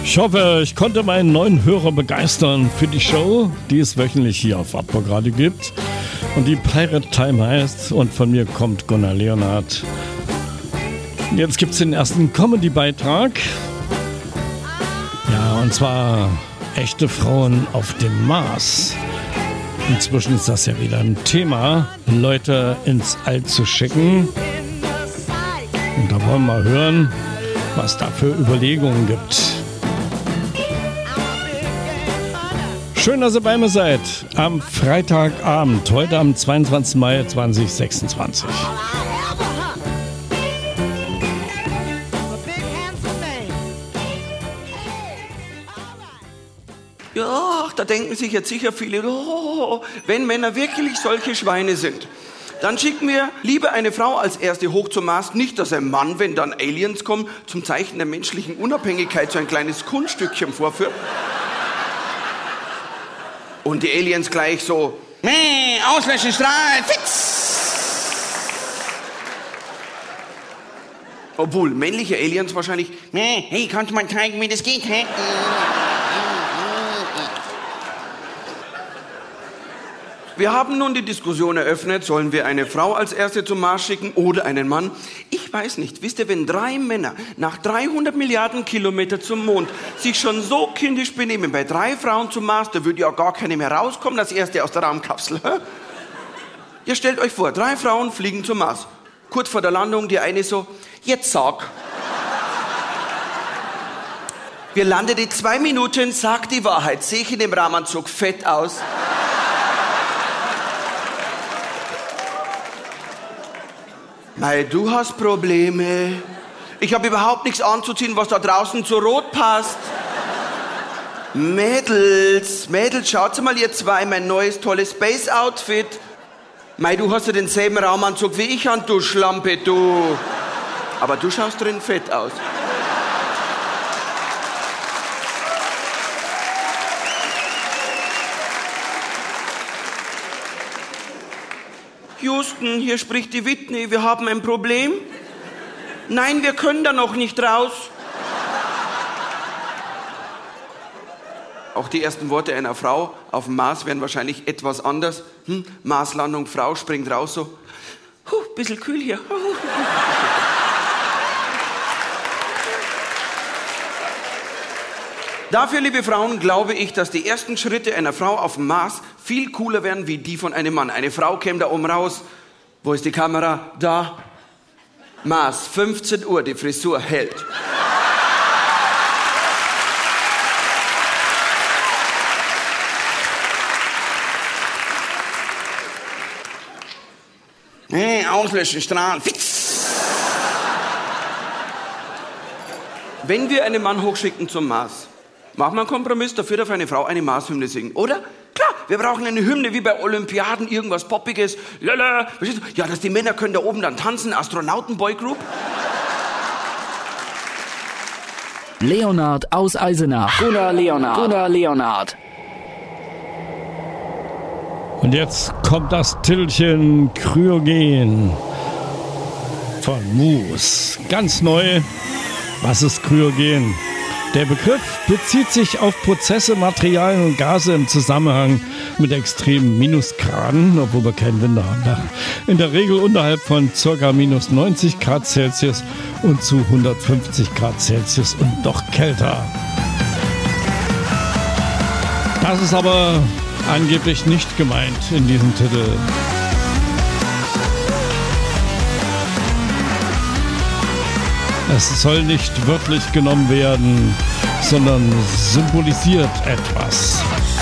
Ich hoffe, ich konnte meinen neuen Hörer begeistern für die Show, die es wöchentlich hier auf Wartburg Radio gibt und die Pirate Time heißt, und von mir kommt Gunnar Leonhardt. Jetzt gibt es den ersten Comedy-Beitrag. Ja, und zwar echte Frauen auf dem Mars. Inzwischen ist das ja wieder ein Thema, Leute ins All zu schicken. Und da wollen wir mal hören, was da für Überlegungen gibt. Schön, dass ihr bei mir seid. Am Freitagabend, heute am 22. Mai 2026. Ja, da denken sich jetzt sicher viele, wenn Männer wirklich solche Schweine sind, dann schicken wir lieber eine Frau als erste hoch zum Mars, nicht dass ein Mann, wenn dann Aliens kommen, zum Zeichen der menschlichen Unabhängigkeit so ein kleines Kunststückchen vorführt. Und die Aliens gleich so, auslöschen, Strahl, fix! Obwohl, männliche Aliens wahrscheinlich, hey, kannst du mal zeigen, wie das geht, hä? Wir haben nun die Diskussion eröffnet, sollen wir eine Frau als erste zum Mars schicken oder einen Mann? Ich weiß nicht, wisst ihr, wenn 3 Männer nach 300 Milliarden Kilometer zum Mond sich schon so kindisch benehmen, bei 3 Frauen zum Mars, da würde ja gar keine mehr rauskommen, das erste aus der Raumkapsel. Ihr stellt euch vor, 3 Frauen fliegen zum Mars. Kurz vor der Landung, die eine so, jetzt sag. Wir landen in 2 Minuten, sag die Wahrheit, sehe ich in dem Raumanzug fett aus? Mei, du hast Probleme. Ich habe überhaupt nichts anzuziehen, was da draußen zu rot passt. Mädels, schaut mal ihr zwei, mein neues tolles Space-Outfit. Mei, du hast ja denselben Raumanzug wie ich an, du Schlampe, du. Aber du schaust drin fett aus. Houston, hier spricht die Whitney, wir haben ein Problem. Nein, wir können da noch nicht raus. Auch die ersten Worte einer Frau auf dem Mars wären wahrscheinlich etwas anders. Marslandung, Frau springt raus so. Bisschen kühl hier. Dafür, liebe Frauen, glaube ich, dass die ersten Schritte einer Frau auf dem Mars viel cooler wären wie die von einem Mann. Eine Frau käme da oben raus. Wo ist die Kamera? Da. Mars, 15 Uhr, die Frisur hält. Auslöschen, Strahlen, fix! Wenn wir einen Mann hochschicken zum Mars, machen wir einen Kompromiss, dafür darf eine Frau eine Marshymne singen, oder? Klar, wir brauchen eine Hymne wie bei Olympiaden, irgendwas Poppiges. Lala. Ja, dass die Männer können da oben dann tanzen, Astronauten-Boygroup. Leonhardt aus Eisenach. Gunnar Leonhardt. Und jetzt kommt das Titelchen Kryogen von Moose. Ganz neu. Was ist Kryogen? Der Begriff bezieht sich auf Prozesse, Materialien und Gase im Zusammenhang mit extremen Minusgraden, obwohl wir keinen Winter haben. In der Regel unterhalb von ca. minus 90 Grad Celsius und zu 150 Grad Celsius und noch kälter. Das ist aber angeblich nicht gemeint in diesem Titel. Es soll nicht wörtlich genommen werden, sondern symbolisiert etwas.